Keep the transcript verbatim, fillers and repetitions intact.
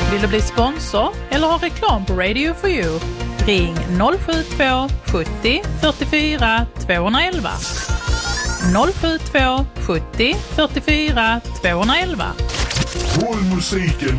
Vill du bli sponsor eller ha reklam på Radio for You? Ring noll sju två sjuttio fyrtiofyra tvåhundraelva. noll sju två sjuttio fyrtiofyra tvåhundraelva. Håll musiken